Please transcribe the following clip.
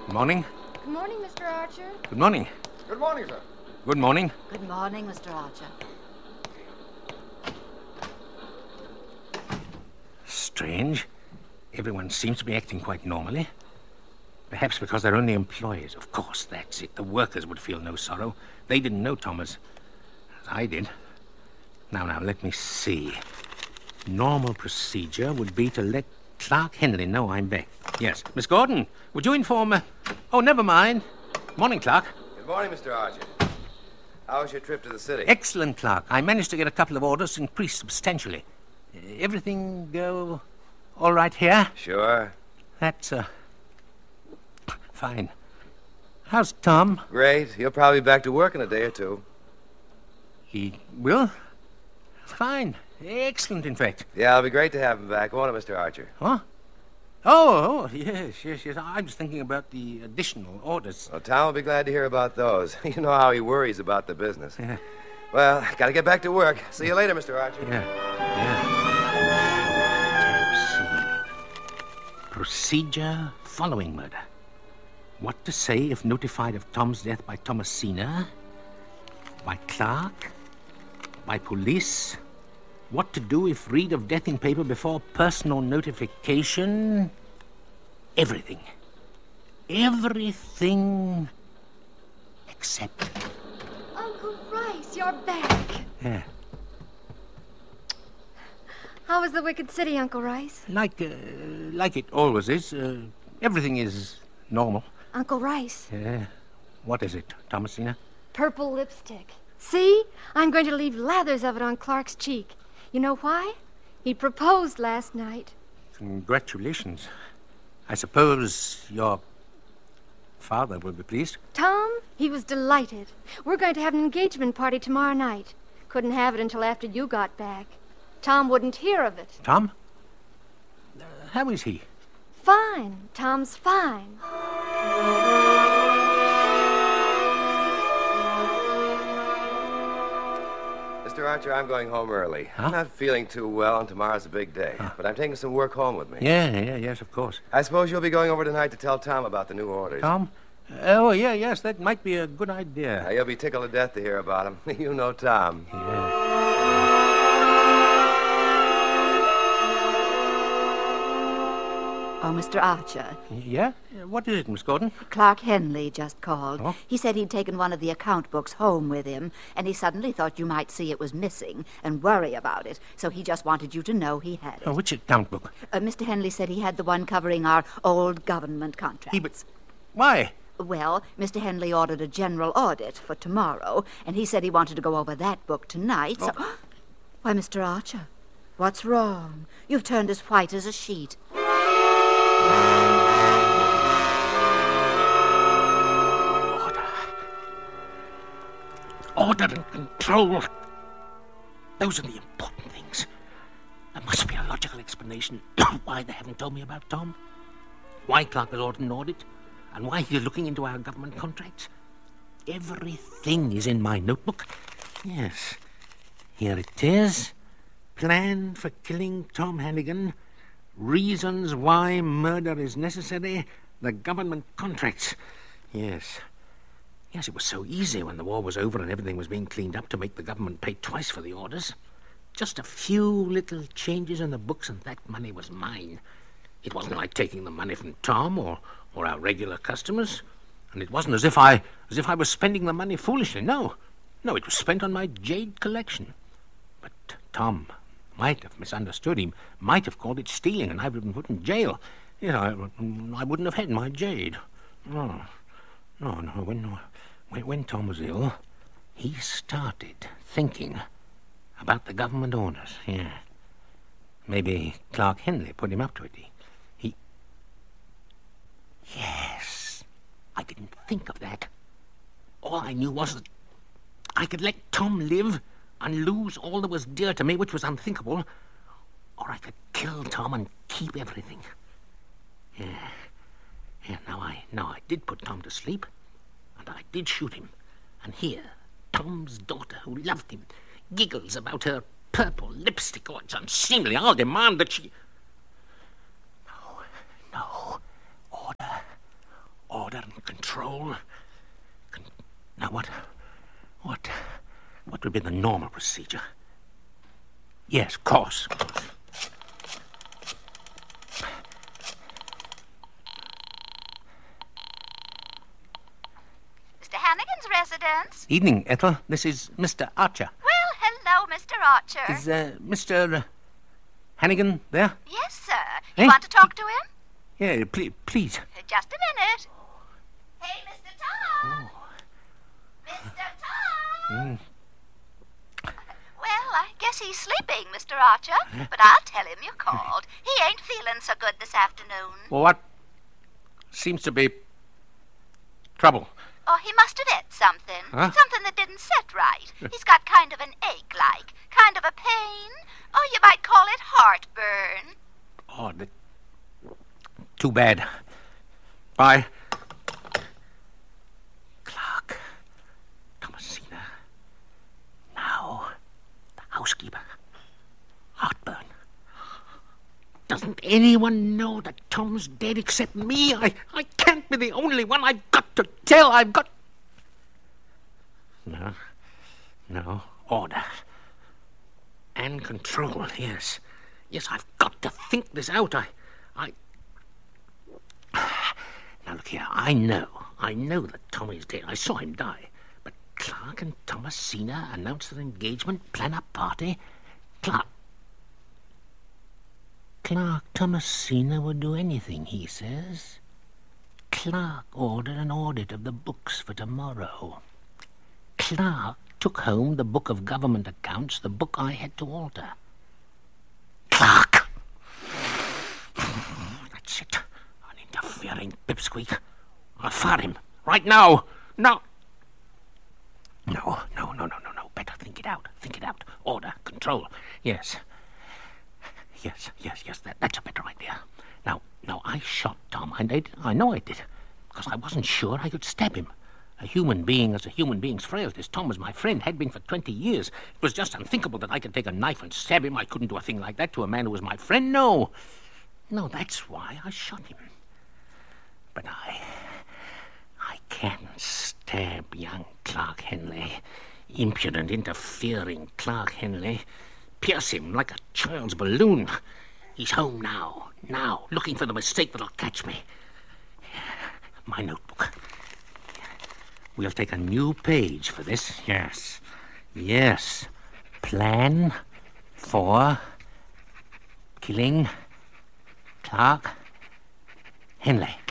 Good morning. Good morning, Mr. Archer. Good morning. Good morning, sir. Good morning. Good morning, Mr. Archer. Strange. Everyone seems to be acting quite normally. Perhaps because they're only employees. Of course, that's it. The workers would feel no sorrow. They didn't know Thomas, as I did. Now, let me see. Normal procedure would be to let Clark Henley know I'm back. Yes. Miss Gordon, would you inform... Oh, never mind. Morning, Clark. Good morning, Mr. Archer. How was your trip to the city? Excellent, Clark. I managed to get a couple of orders to increase substantially. Everything go all right here? Sure. That's, fine. How's Tom? Great. He'll probably be back to work in a day or two. He will? Fine. Excellent, in fact. Yeah, it'll be great to have him back, won't it, Mr. Archer? Huh? Oh, yes. I was thinking about the additional orders. Well, Tom will be glad to hear about those. You know how he worries about the business. Yeah. Well, gotta get back to work. See you later, Mr. Archer. Yeah. Procedure following murder. What to say if notified of Tom's death by Thomasina, by Clark, by police. What to do if read of death in paper before personal notification. Everything. Everything except... Uncle Rice, you're back. Yeah. How was the Wicked City, Uncle Rice? Like it always is. Everything is normal. Uncle Rice. Yeah. What is it, Thomasina? Purple lipstick. See? I'm going to leave lathers of it on Clark's cheek. You know why? He proposed last night. Congratulations. I suppose your father will be pleased. Tom, he was delighted. We're going to have an engagement party tomorrow night. Couldn't have it until after you got back. Tom wouldn't hear of it. Tom? How is he? Fine. Tom's fine. Mr. Archer, I'm going home early. Huh? I'm not feeling too well, and tomorrow's a big day. But I'm taking some work home with me. Yes, of course. I suppose you'll be going over tonight to tell Tom about the new orders. Tom? Oh, yes, that might be a good idea. Now, you'll be tickled to death to hear about him. You know Tom. Yeah. Oh, Mr. Archer. Yeah? What is it, Miss Gordon? Clark Henley just called. Oh? He said he'd taken one of the account books home with him, and he suddenly thought you might see it was missing and worry about it, so he just wanted you to know he had it. Which account book? Mr. Henley said he had the one covering our old government contracts. Why? Well, Mr. Henley ordered a general audit for tomorrow, and he said he wanted to go over that book tonight, so... Why, Mr. Archer, what's wrong? You've turned as white as a sheet. Order and control. Those are the important things. There must be a logical explanation why they haven't told me about Tom, why Clark has ordered an audit, and why he's looking into our government contracts. Everything is in my notebook. Yes. Here it is. Plan for killing Tom Hannigan. Reasons why murder is necessary. The government contracts. Yes, it was so easy when the war was over and everything was being cleaned up to make the government pay twice for the orders. Just a few little changes in the books and that money was mine. It wasn't like taking the money from Tom or our regular customers. And it wasn't as if I was spending the money foolishly. No, it was spent on my jade collection. But Tom might have misunderstood. He might have called it stealing, and I would have been put in jail. I wouldn't have had my jade. No. When Tom was ill, he started thinking about the government orders. Yeah. Maybe Clark Henley put him up to it. He... Yes. I didn't think of that. All I knew was that I could let Tom live and lose all that was dear to me, which was unthinkable, or I could kill Tom and keep everything. Yeah. Now I did put Tom to sleep, and I did shoot him. And here, Tom's daughter, who loved him, giggles about her purple lipstick. Oh, it's unseemly. I'll demand that she... No. Order control. Now what would be the normal procedure? Yes, of course. Mr. Hannigan's residence? Evening, Ethel. This is Mr. Archer. Well, hello, Mr. Archer. Is Mr. Hannigan there? Yes, sir. You Eh? want to talk to him? Yeah, please. Just a minute. Hey, Mr. Tom! Mr. Tom! Well, I guess he's sleeping, Mr. Archer. But I'll tell him you called. He ain't feeling so good this afternoon. Well, what seems to be trouble? Oh, he must have ate something. Huh? Something that didn't set right. He's got kind of an ache-like. Kind of a pain. Oh, you might call it heartburn. Oh, too bad. Bye. Clark. Thomasina. Now, the housekeeper. Heartburn. Doesn't anyone know that Tom's dead except me? I can't be the only one. I've got to tell. I've got... No. Order. And control, yes. Yes, I've got to think this out. Now, look here. I know that Tommy's dead. I saw him die. But Clark and Thomasina announced their engagement, plan a party. Clark, Thomasina would do anything, he says. Clark ordered an audit of the books for tomorrow. Clark took home the book of government accounts, the book I had to alter. Clark! That's it. An interfering pipsqueak. I'll fire him. Right now. No. No. Better think it out. Order. Control. Yes. That's a better idea. Now, I shot Tom. I know I did. Because I wasn't sure I could stab him. A human being is a human being's frailties. Tom was my friend, had been for 20 years. It was just unthinkable that I could take a knife and stab him. I couldn't do a thing like that to a man who was my friend. No, that's why I shot him. But I can't stab young Clark Henley. Impudent, interfering Clark Henley. Pierce him like a child's balloon. He's home now, looking for the mistake that'll catch me. My notebook. We'll take a new page for this. Yes. Plan for killing Clark Henley.